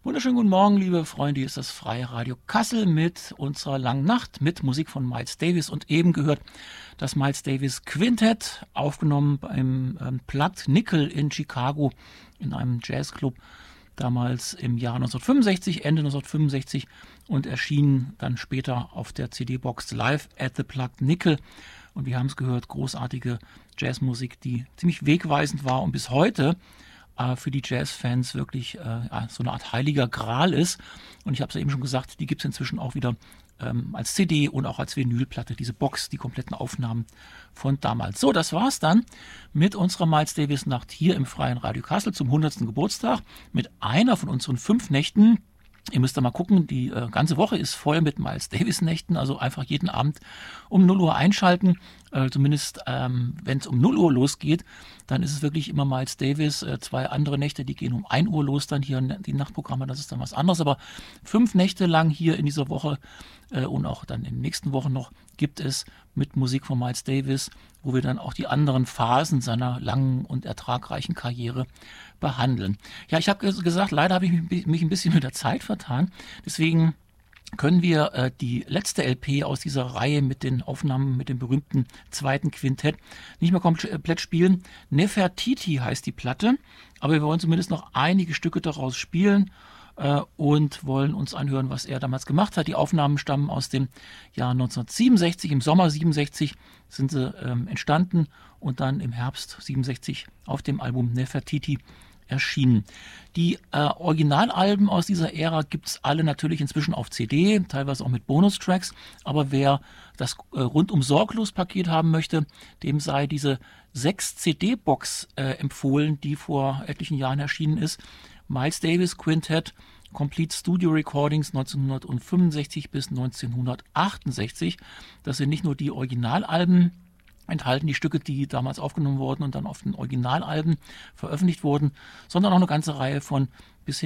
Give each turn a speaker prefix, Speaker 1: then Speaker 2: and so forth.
Speaker 1: Wunderschönen guten Morgen, liebe Freunde. Hier ist das Freie Radio Kassel mit unserer langen Nacht mit Musik von Miles Davis und eben gehört das Miles Davis Quintett, aufgenommen beim Plugged Nickel in Chicago in einem Jazzclub, damals im Jahr 1965, Ende 1965, und erschienen dann später auf der CD-Box Live at the Plugged Nickel. Und wir haben es gehört, großartige Jazzmusik, die ziemlich wegweisend war und bis heute für die Jazzfans wirklich so eine Art heiliger Gral ist. Und ich habe es ja eben schon gesagt, die gibt es inzwischen auch wieder als CD und auch als Vinylplatte, diese Box, die kompletten Aufnahmen von damals. So, das war's dann mit unserer Miles Davis Nacht hier im Freien Radio Kassel zum 100. Geburtstag mit einer von unseren 5 Nächten. Ihr müsst da mal gucken, die ganze Woche ist voll mit Miles Davis Nächten, also einfach jeden Abend um 0 Uhr einschalten. Zumindest wenn es um 0 Uhr losgeht, dann ist es wirklich immer Miles Davis. 2 andere Nächte, die gehen um 1 Uhr los, dann hier die Nachtprogramme, das ist dann was anderes. Aber 5 Nächte lang hier in dieser Woche und auch dann in den nächsten Wochen noch gibt es mit Musik von Miles Davis, wo wir dann auch die anderen Phasen seiner langen und ertragreichen Karriere behandeln. Ja, ich habe gesagt, leider habe ich mich ein bisschen mit der Zeit vertan. Deswegen können wir die letzte LP aus dieser Reihe mit den Aufnahmen mit dem berühmten zweiten Quintett nicht mehr komplett spielen. Nefertiti heißt die Platte, aber wir wollen zumindest noch einige Stücke daraus spielen und wollen uns anhören, was er damals gemacht hat. Die Aufnahmen stammen aus dem Jahr 1967, im Sommer 67 sind sie entstanden und dann im Herbst 67 auf dem Album Nefertiti erschienen. Die Originalalben aus dieser Ära gibt es alle natürlich inzwischen auf CD, teilweise auch mit Bonustracks, aber wer das rundum sorglos Paket haben möchte, dem sei diese 6 CD-Box empfohlen, die vor etlichen Jahren erschienen ist. Miles Davis Quintett, Complete Studio Recordings 1965 bis 1968. Das sind nicht nur die Originalalben, enthalten die Stücke, die damals aufgenommen wurden und dann auf den Originalalben veröffentlicht wurden, sondern auch eine ganze Reihe von bisher